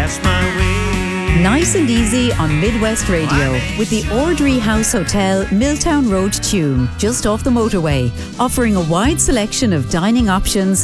pass my way. Nice and easy on Midwest Radio with the Ordry House Hotel, Milltown Road, Tuam, just off the motorway, offering a wide selection of dining options